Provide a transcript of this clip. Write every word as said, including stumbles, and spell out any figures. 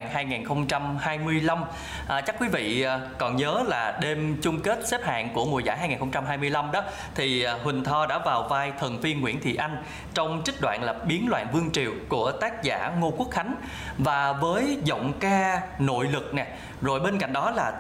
hai nghìn không trăm hai mươi lăm. À, chắc quý vị còn nhớ là đêm chung kết xếp hạng của mùa giải hai nghìn không trăm hai mươi lăm đó, thì Huỳnh Tho đã vào vai thần tiên Nguyễn Thị Anh trong trích đoạn là Biến loạn vương triều của tác giả Ngô Quốc Khánh. Và với giọng ca nội lực nè, rồi bên cạnh đó là